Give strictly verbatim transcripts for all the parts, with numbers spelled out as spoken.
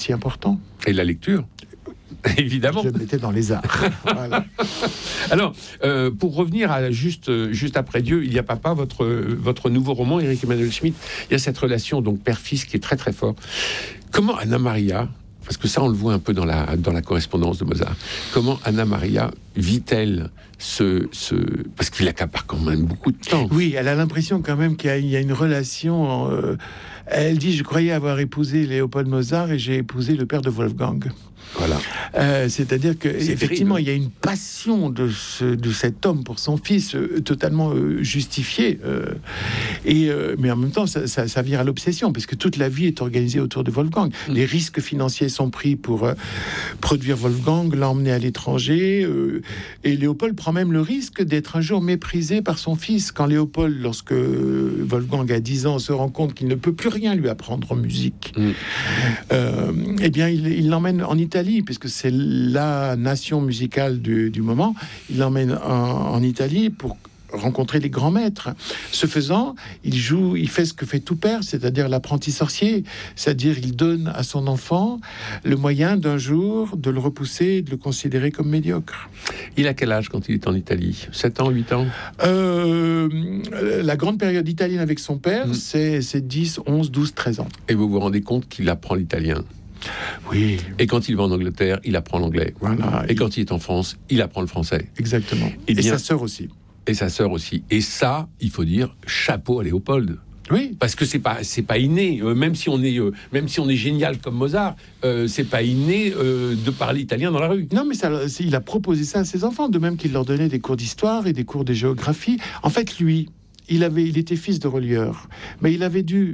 si important. Et la lecture, évidemment. Je le mettais dans les arts. Voilà. Alors, euh, pour revenir à juste, juste après Dieu, il y a papa, votre, votre nouveau roman, Éric Emmanuel Schmitt, il y a cette relation donc père-fils qui est très très fort. Comment Anna Maria, parce que ça on le voit un peu dans la, dans la correspondance de Mozart, comment Anna Maria vit-elle ce, ce... parce qu'il accapare quand même beaucoup de temps. Oui, elle a l'impression quand même qu'il y a, il y a une relation... Euh, elle dit, je croyais avoir épousé Léopold Mozart et j'ai épousé le père de Wolfgang. Voilà. Euh, c'est-à-dire que C'est effectivement, terrible. il y a une passion de, ce, de cet homme pour son fils euh, totalement euh, justifiée. Euh, et euh, mais en même temps, ça, ça, ça vire à l'obsession, parce que toute la vie est organisée autour de Wolfgang. Mm. Les risques financiers sont pris pour euh, produire Wolfgang, l'emmener à l'étranger. Euh, et Léopold prend même le risque d'être un jour méprisé par son fils. Quand Léopold, lorsque Wolfgang a dix ans, se rend compte qu'il ne peut plus rien lui apprendre en musique, mm. euh, eh bien, il, il l'emmène en Italie, puisque c'est la nation musicale du, du moment. Il l'emmène en, en Italie pour rencontrer les grands maîtres. Ce faisant, il joue, il fait ce que fait tout père, c'est-à-dire l'apprenti sorcier, c'est-à-dire il donne à son enfant le moyen d'un jour de le repousser, de le considérer comme médiocre. Il a quel âge quand il est en Italie? sept ans, huit ans? euh, La grande période italienne avec son père, mmh. c'est, c'est dix, onze, douze, treize ans. Et vous vous rendez compte qu'il apprend l'italien? Oui. Et quand il va en Angleterre, il apprend l'anglais. Voilà. Et quand il est en France, il apprend le français. Exactement. Et, bien, et sa sœur aussi. Et sa sœur aussi. Et ça, il faut dire, chapeau à Léopold. Oui. Parce que c'est pas, c'est pas inné. Euh, même si on est, euh, même si on est génial comme Mozart, euh, c'est pas inné euh, de parler italien dans la rue. Non, mais ça, il a proposé ça à ses enfants, de même qu'il leur donnait des cours d'histoire et des cours de géographie. En fait, lui, il avait, il était fils de relieur, mais il avait dû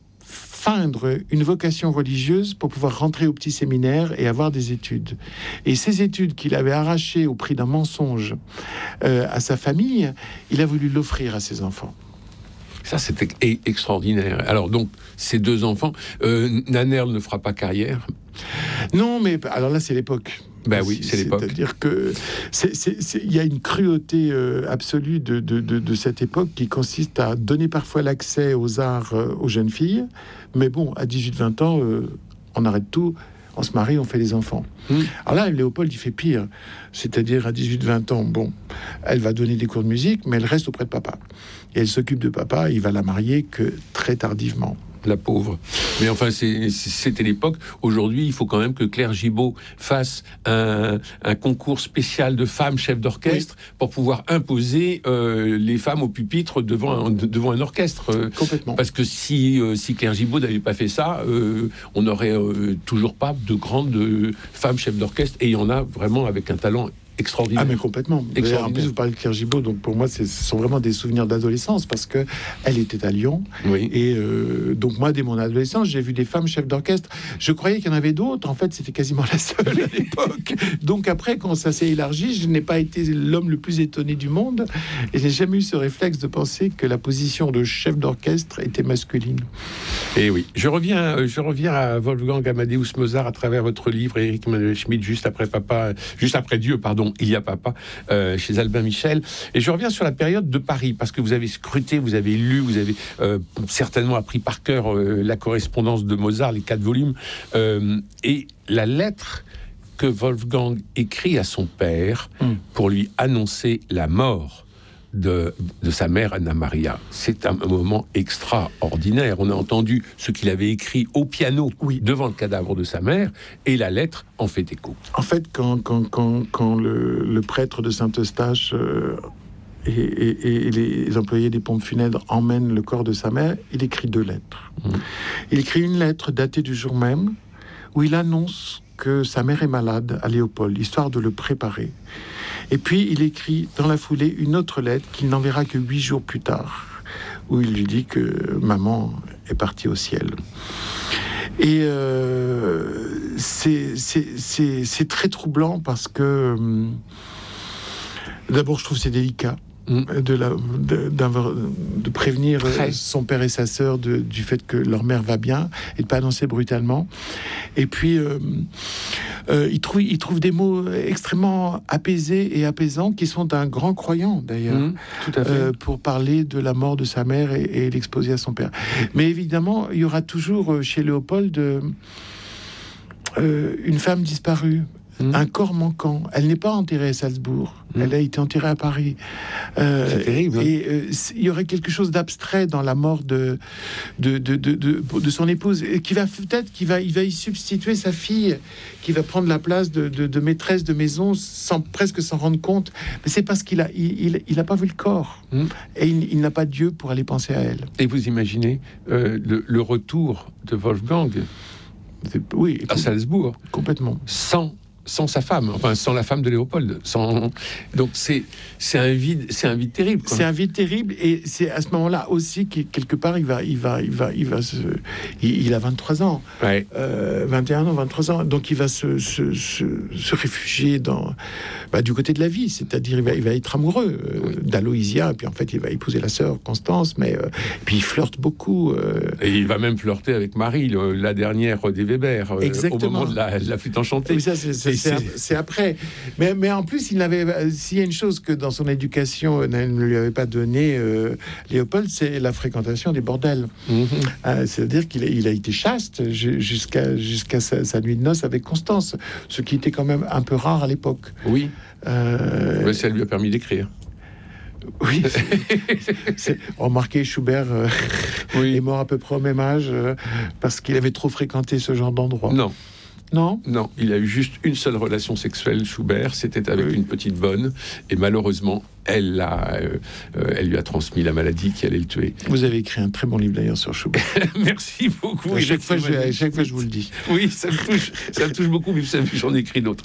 feindre une vocation religieuse pour pouvoir rentrer au petit séminaire et avoir des études. Et ces études qu'il avait arrachées au prix d'un mensonge euh, à sa famille, il a voulu l'offrir à ses enfants. Ça, c'était extraordinaire. Alors donc, ces deux enfants, euh, Nannerl ne fera pas carrière. Non, mais alors là, c'est l'époque. Ben oui, c'est l'époque. C'est-à-dire que c'est, c'est, c'est, il y a une cruauté euh, absolue de, de, de, de cette époque qui consiste à donner parfois l'accès aux arts euh, aux jeunes filles. Mais bon, à dix-huit vingt ans, euh, on arrête tout, on se marie, on fait des enfants. Mmh. Alors là, Léopold, il fait pire. C'est-à-dire, à dix-huit vingt ans, bon, elle va donner des cours de musique, mais elle reste auprès de papa. Et elle s'occupe de papa, il va la marier que très tardivement. La pauvre. Mais enfin, c'est, c'était l'époque. Aujourd'hui, il faut quand même que Claire Gibault fasse un, un concours spécial de femmes chefs d'orchestre, oui, pour pouvoir imposer euh, les femmes au pupitre devant un, devant un orchestre. Complètement. Parce que si, euh, si Claire Gibault n'avait pas fait ça, euh, on n'aurait euh, toujours pas de grandes euh, femmes chefs d'orchestre. Et il y en a vraiment avec un talent extraordinaire. Ah, mais complètement. Mais en plus, vous parlez de Claire Gibault, donc pour moi, c'est, ce sont vraiment des souvenirs d'adolescence, parce que elle était à Lyon. Oui. Et euh, donc, moi, dès mon adolescence, j'ai vu des femmes chefs d'orchestre. Je croyais qu'il y en avait d'autres. En fait, c'était quasiment la seule à l'époque. Donc, après, quand ça s'est élargi, je n'ai pas été l'homme le plus étonné du monde. Et j'ai jamais eu ce réflexe de penser que la position de chef d'orchestre était masculine. Et oui. Je reviens, je reviens à Wolfgang Amadeus Mozart à travers votre livre, Éric Emmanuel Schmitt, juste après papa, juste après Dieu, pardon. Il y a papa, euh, chez Albin Michel. Et je reviens sur la période de Paris, parce que vous avez scruté, vous avez lu, vous avez euh, certainement appris par cœur euh, la correspondance de Mozart, les quatre volumes, euh, et la lettre que Wolfgang écrit à son père mmh. pour lui annoncer la mort de, de sa mère Anna Maria. C'est un moment extraordinaire. On a entendu ce qu'il avait écrit au piano, oui, devant le cadavre de sa mère, et la lettre en fait écho. En fait, quand, quand, quand, quand le, le prêtre de Saint-Eustache euh, et, et, et les employés des pompes funèbres emmènent le corps de sa mère, il écrit deux lettres. Mmh. Il écrit une lettre datée du jour même, où il annonce que sa mère est malade à Léopold, histoire de le préparer. Et puis, il écrit dans la foulée une autre lettre qu'il n'enverra que huit jours plus tard, où il lui dit que maman est partie au ciel. Et euh, c'est, c'est, c'est, c'est très troublant parce que, euh, d'abord, je trouve que c'est délicat. De, la, de, de prévenir Très. son père et sa sœur de, du fait que leur mère va bien et de pas annoncer brutalement. Et puis euh, euh, il trouve il trouve des mots extrêmement apaisés et apaisants qui sont d'un grand croyant d'ailleurs, mmh, tout à fait. Euh, pour parler de la mort de sa mère et, et l'exposer à son père. Mais évidemment il y aura toujours chez Léopold euh, euh, une femme disparue. Mmh. Un corps manquant. Elle n'est pas enterrée à Salzbourg. Mmh. Elle a été enterrée à Paris. Euh, c'est terrible. Hein. Et euh, il y aurait quelque chose d'abstrait dans la mort de de, de, de, de, de son épouse, et qui va peut-être qu'il va, il va y substituer sa fille, qui va prendre la place de, de, de maîtresse de maison, sans presque s'en rendre compte. Mais c'est parce qu'il a, il, il, il a pas vu le corps, mmh. et il, il n'a pas Dieu pour aller penser à elle. Et vous imaginez euh, le, le retour de Wolfgang oui, à Salzbourg, complètement, sans sans sa femme, enfin sans la femme de Léopold. Sans... Donc c'est c'est un vide, c'est un vide terrible. C'est un vide terrible, et c'est à ce moment-là aussi que quelque part il va, il va, il va, il va se, il, il a vingt-trois ans, ouais. euh, vingt et un ans, vingt-trois ans, donc il va se, se, se, se réfugier dans, bah, du côté de la vie, c'est-à-dire il va, il va être amoureux euh, oui. d'Aloïsia, et puis en fait il va épouser la sœur Constance, mais euh, puis il flirte beaucoup. Euh... Et il va même flirter avec Marie, le, la dernière des Weber, euh, au moment de la, la flûte enchantée. Oui, ça c'est, c'est C'est, c'est après, mais, mais en plus, il n'avait, s'il y a une chose que dans son éducation ne lui avait pas donné euh, Léopold, c'est la fréquentation des bordels. Mm-hmm. Euh, c'est-à-dire qu'il a, il a été chaste jusqu'à jusqu'à sa, sa nuit de noces avec Constance, ce qui était quand même un peu rare à l'époque. Oui. Euh... Ouais, ça lui a permis d'écrire. Oui, c'est, c'est, remarquez, Schubert euh, oui. est mort à peu près au même âge euh, parce qu'il avait trop fréquenté ce genre d'endroit. Non. Non, non, il a eu juste une seule relation sexuelle, Schubert, c'était avec oui. une petite bonne, et malheureusement, elle, a, euh, elle lui a transmis la maladie qui allait le tuer. Vous avez écrit un très bon livre d'ailleurs sur Schubert. Merci beaucoup. À chaque, fois, je, à chaque fois, je vous le dis. Oui, ça me touche, ça me touche beaucoup, mais vous savez, j'en ai écrit d'autres.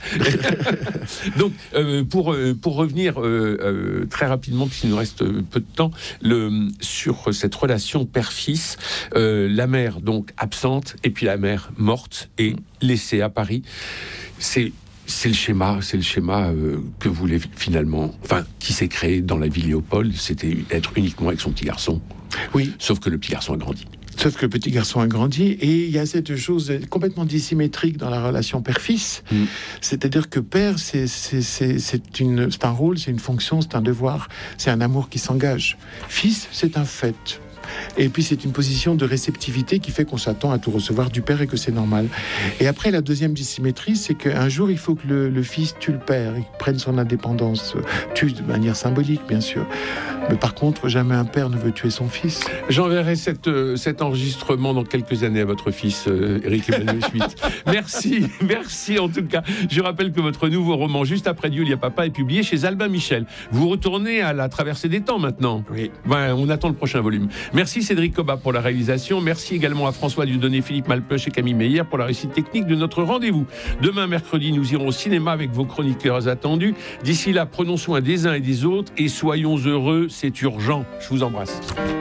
Donc, euh, pour, pour revenir euh, euh, très rapidement, puisqu'il nous reste peu de temps, le, sur cette relation père-fils, euh, la mère donc absente, et puis la mère morte et laissée à Paris, c'est c'est le schéma, c'est le schéma euh, que voulait finalement, enfin, qui s'est créé dans la vie Léopold, c'était être uniquement avec son petit garçon. Oui. Sauf que le petit garçon a grandi. Sauf que le petit garçon a grandi, et il y a cette chose complètement dissymétrique dans la relation père-fils. Mm. C'est-à-dire que père, c'est, c'est, c'est, c'est, une, c'est un rôle, c'est une fonction, c'est un devoir, c'est un amour qui s'engage. Fils, c'est un fait. Et puis c'est une position de réceptivité qui fait qu'on s'attend à tout recevoir du père et que c'est normal. Et après, la deuxième dissymétrie, c'est qu'un jour il faut que le, le fils tue le père, il prenne son indépendance, tue de manière symbolique bien sûr. Mais par contre, jamais un père ne veut tuer son fils. J'enverrai cette, euh, cet enregistrement dans quelques années à votre fils, euh, Éric Emmanuel Schmitt. Merci, merci en tout cas. Je rappelle que votre nouveau roman, Juste après Dieu, il y a papa, est publié chez Albin Michel. Vous retournez à la traversée des temps maintenant. Oui. Ben, on attend le prochain volume. Merci Cédric Cobat pour la réalisation. Merci également à François Dieudonné, Philippe Malpeuch et Camille Meyer pour la réussite technique de notre rendez-vous. Demain, mercredi, nous irons au cinéma avec vos chroniqueurs attendus. D'ici là, prenons soin des uns et des autres et soyons heureux. C'est urgent. Je vous embrasse.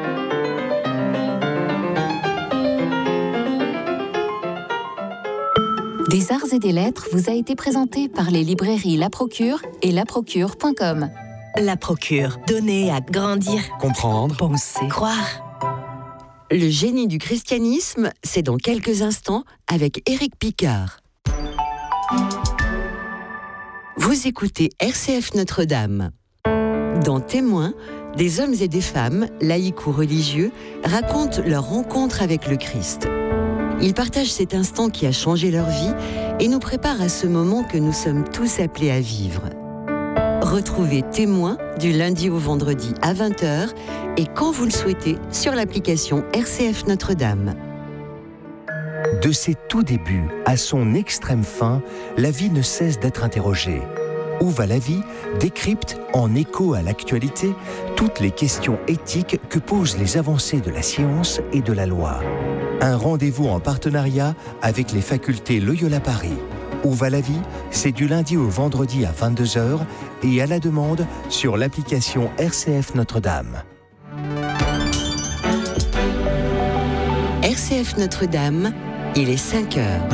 Des arts et des lettres vous a été présenté par les librairies La Procure et la procure point com. La Procure, donner à grandir, comprendre, penser, croire. Le génie du christianisme, c'est dans quelques instants avec Éric Picard. Vous écoutez R C F Notre-Dame. Dans Témoins, des hommes et des femmes, laïcs ou religieux, racontent leur rencontre avec le Christ. Ils partagent cet instant qui a changé leur vie et nous préparent à ce moment que nous sommes tous appelés à vivre. Retrouvez Témoins du lundi au vendredi à vingt heures et quand vous le souhaitez sur l'application R C F Notre-Dame. De ses tout débuts à son extrême fin, la vie ne cesse d'être interrogée. Où va la vie décrypte, en écho à l'actualité, toutes les questions éthiques que posent les avancées de la science et de la loi. Un rendez-vous en partenariat avec les facultés Loyola Paris. Où va la vie? C'est du lundi au vendredi à vingt-deux heures et à la demande sur l'application R C F Notre-Dame. R C F Notre-Dame, il est cinq heures.